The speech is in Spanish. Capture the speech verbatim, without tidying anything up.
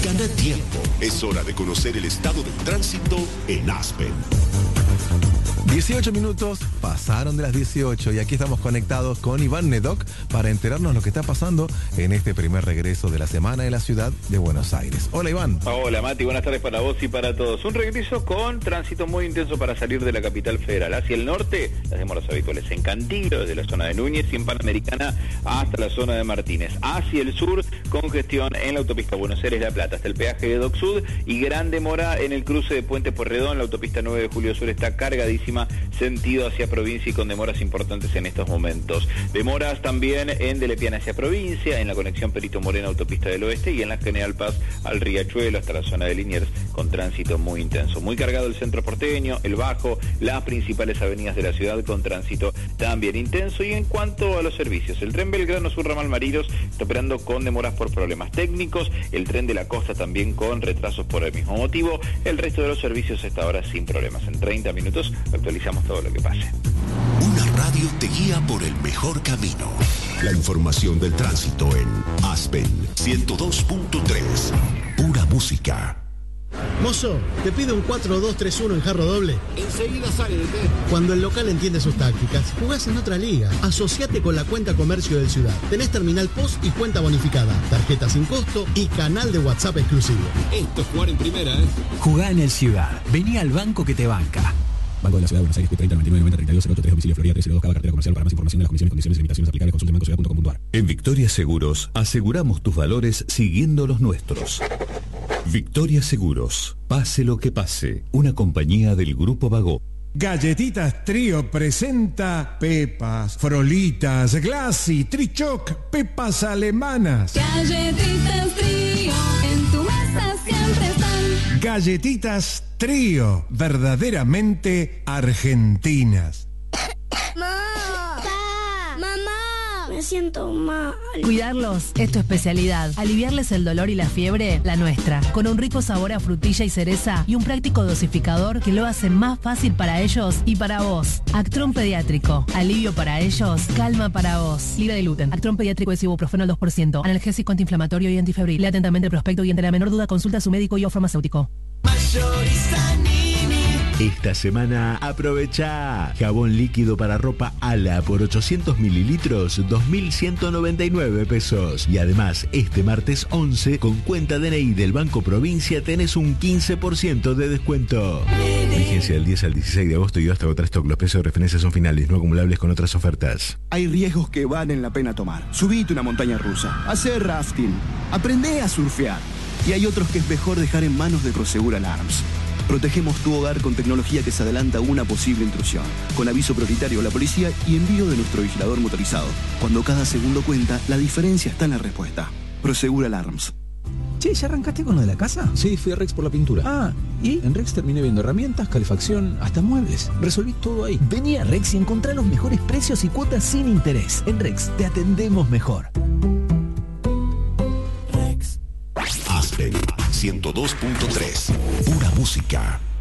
Gana tiempo. Es hora de conocer el estado del tránsito en Aspen. dieciocho minutos pasaron de las dieciocho y aquí estamos conectados con Iván Nedoc para enterarnos lo que está pasando en este primer regreso de la semana en la ciudad de Buenos Aires. Hola, Iván. Hola, Mati, buenas tardes para vos y para todos. Un regreso con tránsito muy intenso para salir de la capital federal. Hacia el norte, las demoras habituales en Cantillo, desde la zona de Núñez y en Panamericana hasta la zona de Martínez. Hacia el sur, congestión en la autopista Buenos Aires-La Plata hasta el peaje de Dock Sud y gran demora en el cruce de Puente Pueyrredón. La autopista nueve de Julio Sur está cargadísima sentido hacia provincia y con demoras importantes en estos momentos. Demoras también en de Lepiana hacia provincia, en la conexión Perito Moreno autopista del oeste y en la General Paz al Riachuelo hasta la zona de Liniers con tránsito muy intenso. Muy cargado el centro porteño, el Bajo, las principales avenidas de la ciudad con tránsito también intenso. Y en cuanto a los servicios, el tren Belgrano Sur Ramal Mariros está operando con demoras por problemas técnicos, el tren de la costa también con retrasos por el mismo motivo. El resto de los servicios está ahora sin problemas. En treinta minutos actualizamos todo lo que pase. Una radio te guía por el mejor camino. La información del tránsito en Aspen ciento dos punto tres. Pura música. Mozo, te pido un cuatro dos tres uno en jarro doble. Enseguida sale, ¿eh? Cuando el local entiende sus tácticas, jugás en otra liga. Asociate con la cuenta comercio del Ciudad. Tenés terminal post y cuenta bonificada, tarjeta sin costo y canal de WhatsApp exclusivo. Esto es jugar en primera, ¿eh? Jugá en el Ciudad. Vení al banco que te banca. Banco de la Ciudad de Buenos Aires, treinta noventa y nueve noventa treinta y dos cero tres, domicilio Florida trescientos dos, cada cartera comercial. Para más información de las condiciones, condiciones y limitaciones aplicables, consulte banco ciudad punto com punto a r. En Victoria Seguros aseguramos tus valores siguiendo los nuestros. Victoria Seguros, pase lo que pase, una compañía del Grupo Vago. Galletitas Trío presenta Pepas, Frolitas, Glassy, Trichoc, Pepas alemanas. Galletitas Trío, en tu mesa siempre están. Galletitas Trío, verdaderamente argentinas. Me siento mal. Cuidarlos es tu especialidad. Aliviarles el dolor y la fiebre, la nuestra. Con un rico sabor a frutilla y cereza y un práctico dosificador que lo hace más fácil para ellos y para vos. Actron Pediátrico. Alivio para ellos, calma para vos. Libre de gluten. Actron Pediátrico es ibuprofeno al dos por ciento. Analgésico antiinflamatorio y antifebril. Lea atentamente el prospecto y ante la menor duda consulta a su médico y o farmacéutico. Esta semana aprovecha jabón líquido para ropa Ala por ochocientos mililitros, dos mil ciento noventa y nueve pesos. Y además, este martes once, con cuenta D N I del Banco Provincia, tenés un quince por ciento de descuento. Vigencia del diez al dieciséis de agosto y hasta agotar stock. Los precios de referencia son finales, no acumulables con otras ofertas. Hay riesgos que valen la pena tomar. Subite una montaña rusa, hacer rafting, aprende a surfear. Y hay otros que es mejor dejar en manos de Prosegur Alarms. Protegemos tu hogar con tecnología que se adelanta a una posible intrusión, con aviso prioritario a la policía y envío de nuestro vigilador motorizado. Cuando cada segundo cuenta, la diferencia está en la respuesta. Prosegur Alarms. Che, ¿ya arrancaste con lo de la casa? Sí, fui a Rex por la pintura. Ah, ¿y? En Rex terminé viendo herramientas, calefacción, hasta muebles. Resolví todo ahí. Vení a Rex y encontrá los mejores precios y cuotas sin interés. En Rex te atendemos mejor. Aspen ciento dos punto tres. Pura música.